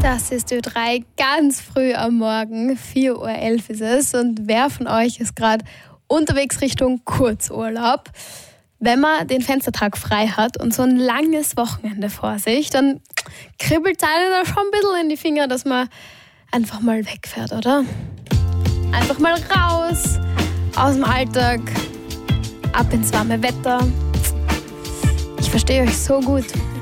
Das ist Ö3 ganz früh am Morgen, 4.11 Uhr ist es. Und wer von euch ist gerade unterwegs Richtung Kurzurlaub? Wenn man den Fenstertag frei hat und so ein langes Wochenende vor sich, dann kribbelt es einem da schon ein bisschen in die Finger, dass man einfach mal wegfährt, oder? Einfach mal raus, aus dem Alltag, ab ins warme Wetter. Ich verstehe euch so gut.